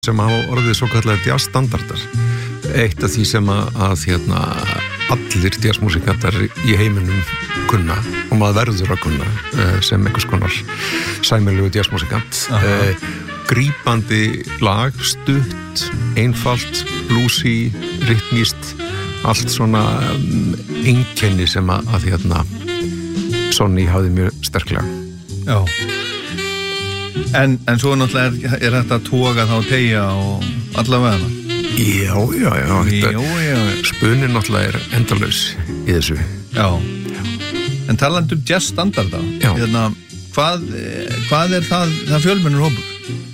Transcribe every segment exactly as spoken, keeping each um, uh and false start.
sem hafa orðið svo kallar jazzstandardar. Eitt af því sem að, að hérna, allir jazzmúsikantar í heiminum kunna og maður verður að kunna sem einhvers konar sæmilegu jazzmúsikant. Uh, grípandi lag, stutt, einfalt, bluesy, rytmíst, allt svona um, einkenni sem að, að hérna, Sonny hafði mjög sterklega. Já. En, en svo náttúrulega er, er þetta að toga þá tegja og allavega Já, já, já, já, já. Spunin náttúrulega er endalaus í þessu. Já, já. En talandi um jazzstandarda, hérna, hvað, hvað er það, það fjölmennur hópur?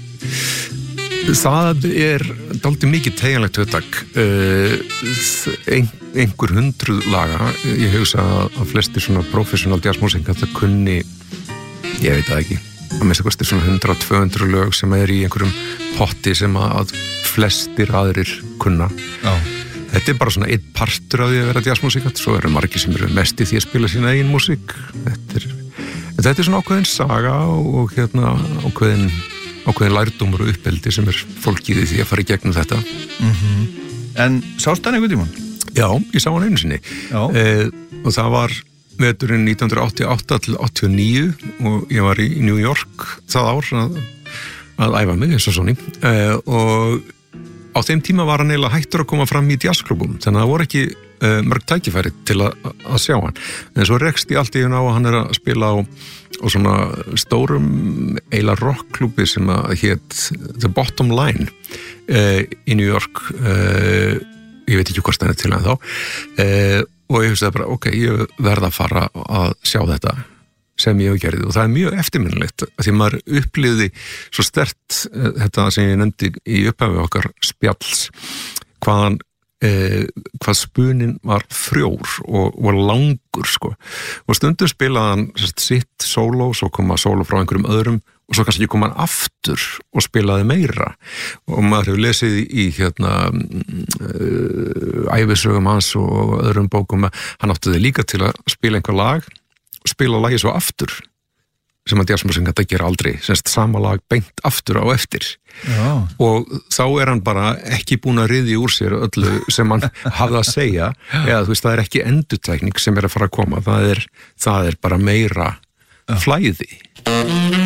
Það er dálítið mikið teygjanlegt hugtak. Ein, einhver hundruð laga. Ég hugsa að flestir svona professional jazzmúsikantar það kunni, ég veit það ekki, að minnsta kosti svona hundrað til tvö hundruð lög sem er í einhverjum potti sem að flestir aðrir kunna. Já. Þetta er bara svona einn partur af því að vera jazzmúsikant, svo eru margir sem eru mest í því að spila sína eigin músík. Þetta er, þetta er svona ákveðin saga og hérna ákveðin, ákveðin lærdómur og uppeldi sem er fólkið í því að fara í gegnum þetta. Mm-hmm. En sást hann einhvern tímann? Já, ég sá hann einu sinni. Eh, og það var veturinn nítján hundruð áttatíu og átta til áttatíu og níu og ég var í New York það ár að, að æfa mig eins og svona uh, og á þeim tíma var hann eiginlega hættur að koma fram í jazzklubum þannig að það voru ekki uh, mörg tækifæri til að, að sjá hann en svo rekst ég allt í hún á að hann er að spila á, á svona stórum eiginlega rockklubi sem að hét The Bottom Line uh, í New York uh, ég veit ekki hvort það er til hann þá uh, og ég hugsaði bara, ok, ég verða að fara að sjá þetta sem ég hef gerðið og það er mjög eftirminnilegt því maður upplýði svo sterkt uh, þetta sem ég nefndi í upphafi okkar spjalls hvaðan, uh, hvað spunin var frjór og, og langur sko og stundum spilaði hann sérst, sitt sóló, svo koma sóló frá einhverjum öðrum og svo kannski kom hann aftur og spilaði meira og maður hefur lesið í hérna uh, ævisögum hans og öðrum bókum að hann átti þið líka til að spila einhver lag og spila lagi svo aftur sem að jazzmúsikantar gera aldrei semst sama lag beint aftur á eftir Já. Og þá er hann bara ekki búin að ryðja úr sér öllu sem hann hafði að segja eða þú veist það er ekki endurtekning sem er að fara að koma það er, það er bara meira flæði